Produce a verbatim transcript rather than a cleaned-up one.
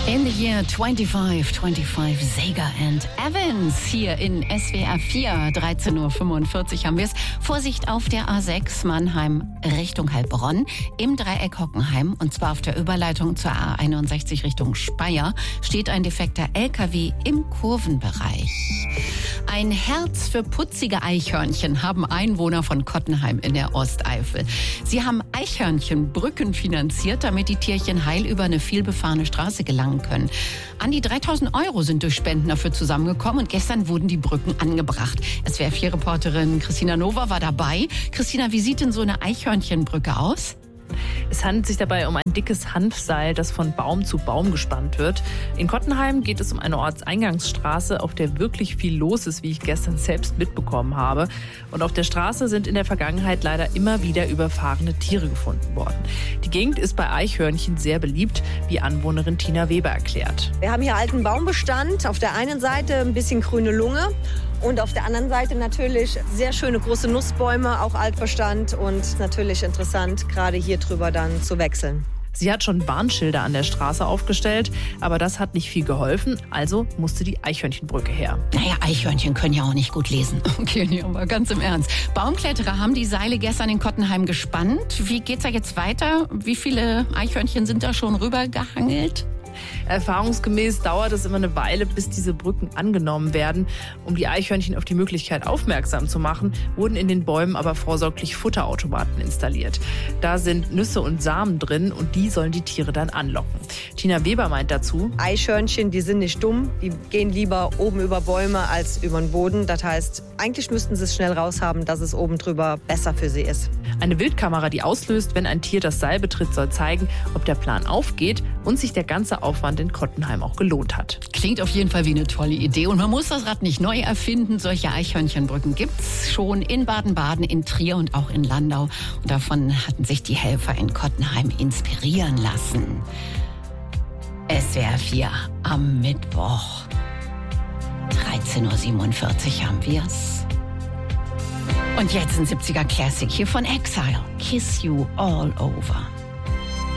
In the year twenty-five twenty-five, Sega and Evans hier in S W R vier. dreizehn Uhr fünfundvierzig haben wir es. Vorsicht auf der A sechs Mannheim Richtung Heilbronn im Dreieck Hockenheim. Und zwar auf der Überleitung zur A einundsechzig Richtung Speyer steht ein defekter L K W im Kurvenbereich. Ein Herz für putzige Eichhörnchen haben Einwohner von Kottenheim in der Osteifel. Sie haben Eichhörnchenbrücken finanziert, damit die Tierchen heil über eine vielbefahrene Straße gelangen können. An die dreitausend Euro sind durch Spenden dafür zusammengekommen und gestern wurden die Brücken angebracht. S W R vier Reporterin Christina Nova war dabei. Christina, wie sieht denn so eine Eichhörnchenbrücke aus? Es handelt sich dabei um ein dickes Hanfseil, das von Baum zu Baum gespannt wird. In Kottenheim geht es um eine Ortseingangsstraße, auf der wirklich viel los ist, wie ich gestern selbst mitbekommen habe. Und auf der Straße sind in der Vergangenheit leider immer wieder überfahrene Tiere gefunden worden. Die Gegend ist bei Eichhörnchen sehr beliebt, wie Anwohnerin Tina Weber erklärt. Wir haben hier alten Baumbestand. Auf der einen Seite ein bisschen grüne Lunge. Und auf der anderen Seite natürlich sehr schöne große Nussbäume, auch Altbestand und natürlich interessant, gerade hier drüber dann zu wechseln. Sie hat schon Warnschilder an der Straße aufgestellt, aber das hat nicht viel geholfen, also musste die Eichhörnchenbrücke her. Naja, Eichhörnchen können ja auch nicht gut lesen. Okay, nee, aber ganz im Ernst. Baumkletterer haben die Seile gestern in Kottenheim gespannt. Wie geht's da jetzt weiter? Wie viele Eichhörnchen sind da schon rübergehangelt? Erfahrungsgemäß dauert es immer eine Weile, bis diese Brücken angenommen werden. Um die Eichhörnchen auf die Möglichkeit aufmerksam zu machen, wurden in den Bäumen aber vorsorglich Futterautomaten installiert. Da sind Nüsse und Samen drin und die sollen die Tiere dann anlocken. Tina Weber meint dazu: Eichhörnchen, die sind nicht dumm, die gehen lieber oben über Bäume als über den Boden. Das heißt, eigentlich müssten sie es schnell raushaben, dass es oben drüber besser für sie ist. Eine Wildkamera, die auslöst, wenn ein Tier das Seil betritt, soll zeigen, ob der Plan aufgeht und sich der ganze Aufwand in Kottenheim auch gelohnt hat. Klingt auf jeden Fall wie eine tolle Idee. Und man muss das Rad nicht neu erfinden. Solche Eichhörnchenbrücken gibt's schon in Baden-Baden, in Trier und auch in Landau. Und davon hatten sich die Helfer in Kottenheim inspirieren lassen. S W R vier am Mittwoch. dreizehn Uhr siebenundvierzig haben wir's. Und jetzt ein siebziger Classic hier von Exile. Kiss You All Over.